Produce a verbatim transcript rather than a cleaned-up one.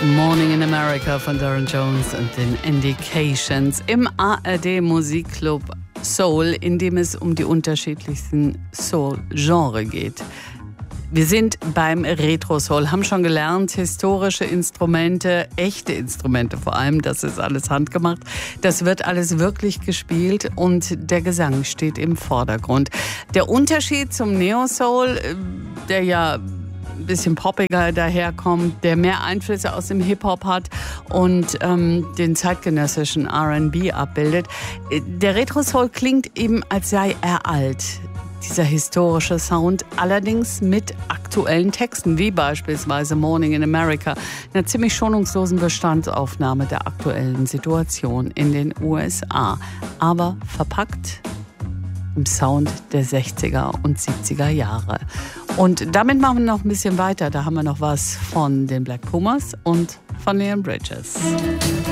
Morning in America von Darren Jones und den Indications im A R D-Musikclub Soul, in dem es um die unterschiedlichsten Soul-Genre geht. Wir sind beim Retro-Soul, haben schon gelernt, historische Instrumente, echte Instrumente vor allem, das ist alles handgemacht. Das wird alles wirklich gespielt und der Gesang steht im Vordergrund. Der Unterschied zum Neo-Soul, der ja ein bisschen poppiger daherkommt, der mehr Einflüsse aus dem Hip-Hop hat und ähm, den zeitgenössischen R and B abbildet. Der Retro-Soul klingt eben, als sei er alt. Dieser historische Sound, allerdings mit aktuellen Texten, wie beispielsweise Morning in America, einer ziemlich schonungslosen Bestandsaufnahme der aktuellen Situation in den U S A, aber verpackt im Sound der sechziger und siebziger Jahre. Und damit machen wir noch ein bisschen weiter. Da haben wir noch was von den Black Pumas und von Leon Bridges.